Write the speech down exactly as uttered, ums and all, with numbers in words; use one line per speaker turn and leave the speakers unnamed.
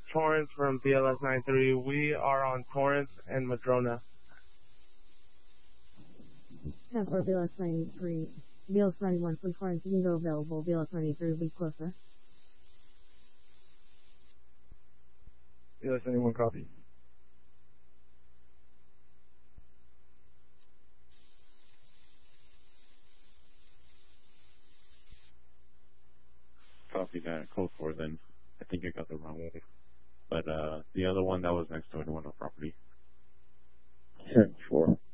Torrance from B L S ninety-three. We are on Torrance and Madrona.
ten four B L S ninety-three. B L S ninety-one for Torrance. You can go available. B L S ninety-three will be closer.
B L S ninety-one, copy.
Copy that. Code four then. I think I got the wrong one. But uh, the other one that was next to it, one on property.
ten four.